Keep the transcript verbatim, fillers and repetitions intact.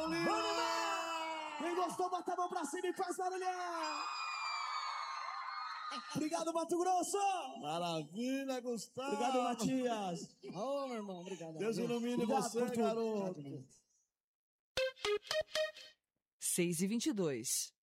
Paulinho! Quem gostou, bota a mão pra cima e faz barulho! Obrigado, Mato Grosso! Maravilha, Gustavo! Obrigado, Matias! Ô, oh, meu irmão, obrigado. Deus ilumine obrigado você, garoto! Obrigado, seis e vinte e dois.